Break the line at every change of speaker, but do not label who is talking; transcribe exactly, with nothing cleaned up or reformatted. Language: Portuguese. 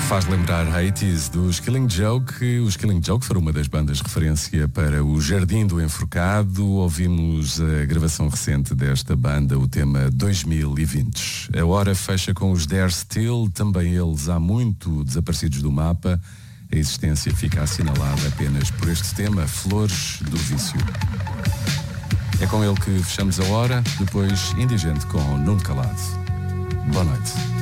Faz lembrar oitenta dos Killing Joke. Os Killing Joke foram uma das bandas de referência para o Jardim do Enforcado. Ouvimos a gravação recente desta banda, o tema dois mil e vinte. A hora fecha com os Dare Still, também eles há muito desaparecidos do mapa. A existência fica assinalada apenas por este tema, Flores do Vício. É com ele que fechamos a hora, depois Indigente com Nuno Calado. Boa noite.